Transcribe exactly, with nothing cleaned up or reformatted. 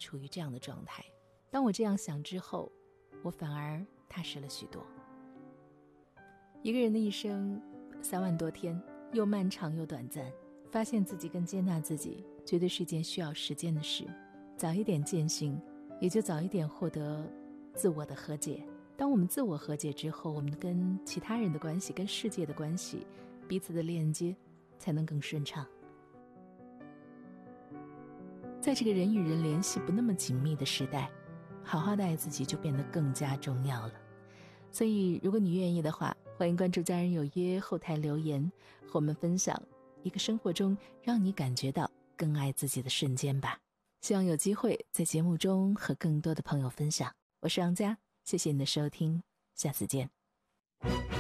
处于这样的状态。当我这样想之后，我反而踏实了许多。一个人的一生三万多天，又漫长又短暂，发现自己跟接纳自己绝对是一件需要时间的事。早一点践行，也就早一点获得自我的和解。当我们自我和解之后，我们跟其他人的关系，跟世界的关系，彼此的链接才能更顺畅。在这个人与人联系不那么紧密的时代，好好的爱自己就变得更加重要了。所以如果你愿意的话，欢迎关注家人有约后台留言，和我们分享一个生活中让你感觉到更爱自己的瞬间吧。希望有机会在节目中和更多的朋友分享。我是杨佳，谢谢你的收听，下次见。